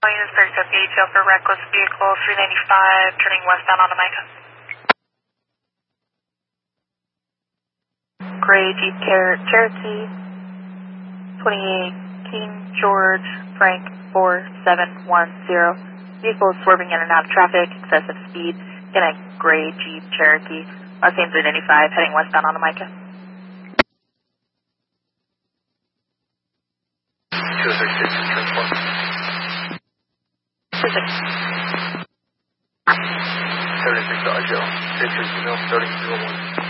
Unit 37 ATL for reckless vehicle 395 turning westbound on Micah. Gray Jeep Cherokee 28 King George Frank 4710. Vehicle is swerving in and out of traffic, excessive speed in a gray Jeep Cherokee. Last name 395 heading westbound on Micah. 236 transport. 76 Dodge, 6 3001.